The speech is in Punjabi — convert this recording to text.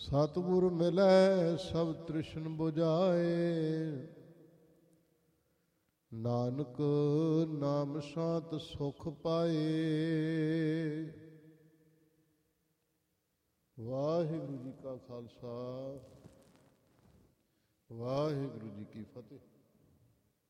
ਸਤਿਗੁਰ ਮਿਲੈ ਸਭ ਤ੍ਰਿਸ਼ਨ ਬੁਝਾਏ, ਨਾਨਕ ਨਾਮ ਸਾਤ ਸੁਖ ਪਾਏ। ਵਾਹਿਗੁਰੂ ਜੀ ਕਾ ਖਾਲਸਾ, ਵਾਹਿਗੁਰੂ ਜੀ ਕੀ ਫਤਿਹ।